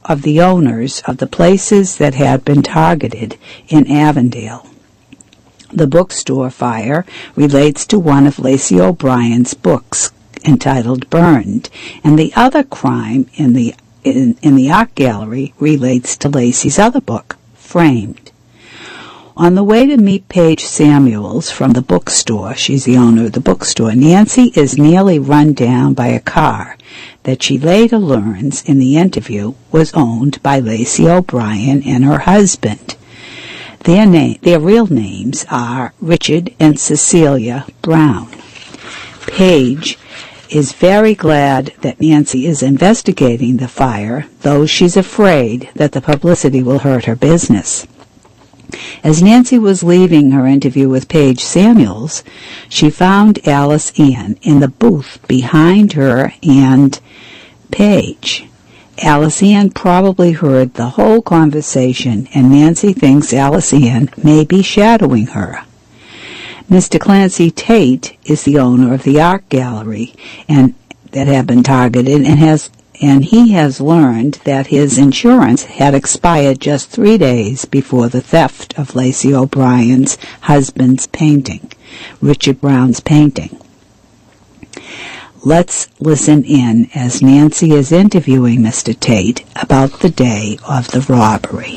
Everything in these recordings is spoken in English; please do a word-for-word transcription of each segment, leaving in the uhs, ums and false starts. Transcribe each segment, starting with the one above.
of the owners of the places that had been targeted in Avondale. The bookstore fire relates to one of Lacey O'Brien's books entitled Burned, and the other crime in the in, in the art gallery relates to Lacey's other book, Framed. On the way to meet Paige Samuels from the bookstore, she's the owner of the bookstore, Nancy is nearly run down by a car that she later learns in the interview was owned by Lacey O'Brien and her husband. Their name, their real names are Richard and Cecilia Brown. Paige is very glad that Nancy is investigating the fire, though she's afraid that the publicity will hurt her business. As Nancy was leaving her interview with Paige Samuels, she found Alice Ann in the booth behind her and Paige. Alice Ann probably heard the whole conversation, and Nancy thinks Alice Ann may be shadowing her. Mister Clancy Tate is the owner of the art gallery and that had been targeted, and has and he has learned that his insurance had expired just three days before the theft of Lacey O'Brien's husband's painting, Richard Brown's painting. Let's listen in as Nancy is interviewing Mister Tate about the day of the robbery.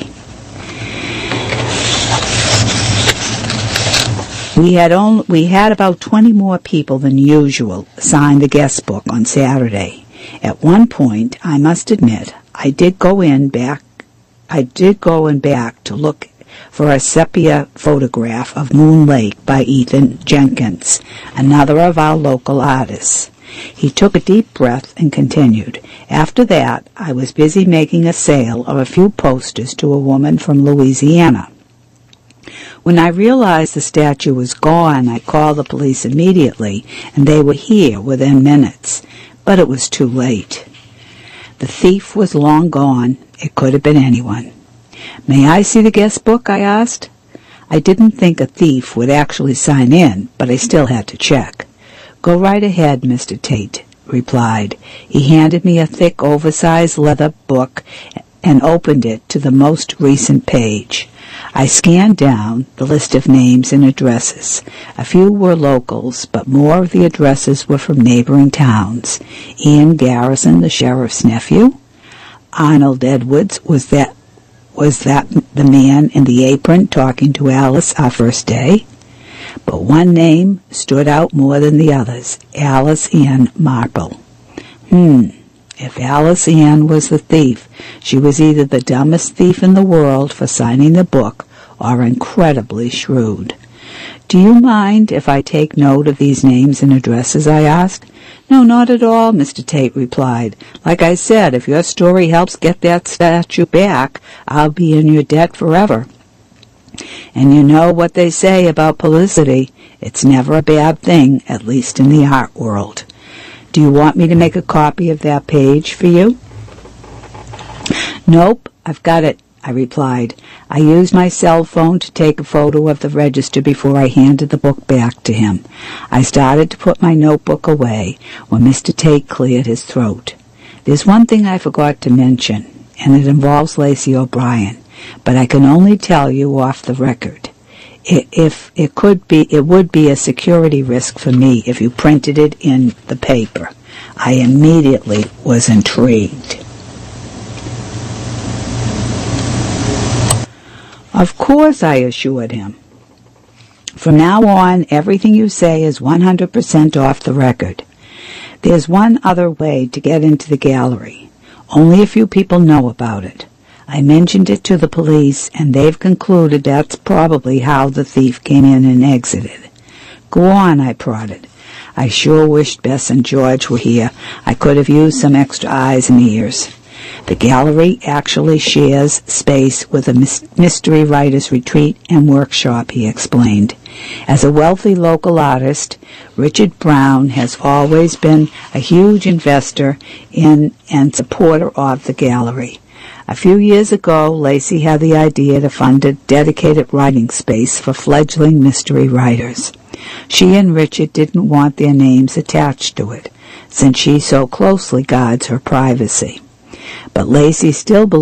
We had only, we had about twenty more people than usual sign the guest book on Saturday. At one point, I must admit, I did go in back, I did go in back to look for a sepia photograph of Moon Lake by Ethan Jenkins, another of our local artists. He took a deep breath and continued. After that, I was busy making a sale of a few posters to a woman from Louisiana. When I realized the statue was gone, I called the police immediately, and they were here within minutes. But it was too late. The thief was long gone. It could have been anyone. May I see the guest book? I asked. I didn't think a thief would actually sign in, but I still had to check. Go right ahead, Mister Tate replied. He handed me a thick, oversized leather book and opened it to the most recent page. I scanned down the list of names and addresses. A few were locals, but more of the addresses were from neighboring towns. Ian Garrison, the sheriff's nephew. Arnold Edwards, was that was that the man in the apron talking to Alice our first day? But one name stood out more than the others, Alice Ann Marple. Hmm. If Alice Ann was the thief, she was either the dumbest thief in the world for signing the book or incredibly shrewd. Do you mind if I take note of these names and addresses? I asked. No, not at all, Mister Tate replied. Like I said, if your story helps get that statue back, I'll be in your debt forever. And you know what they say about publicity. It's never a bad thing, at least in the art world. Do you want me to make a copy of that page for you? Nope, I've got it, I replied. I used my cell phone to take a photo of the register before I handed the book back to him. I started to put my notebook away when Mister Tate cleared his throat. There's one thing I forgot to mention, and it involves Lacey O'Brien, but I can only tell you off the record. If it could be, it would be a security risk for me if you printed it in the paper. I immediately was intrigued. Of course, I assured him. From now on, everything you say is one hundred percent off the record. There's one other way to get into the gallery. Only a few people know about it. I mentioned it to the police, and they've concluded that's probably how the thief came in and exited. Go on, I prodded. I sure wished Bess and George were here. I could have used some extra eyes and ears. The gallery actually shares space with a mystery writer's retreat and workshop, he explained. As a wealthy local artist, Richard Brown has always been a huge investor in and supporter of the gallery. A few years ago, Lacey had the idea to fund a dedicated writing space for fledgling mystery writers. She and Richard didn't want their names attached to it, since she so closely guards her privacy. But Lacey still believes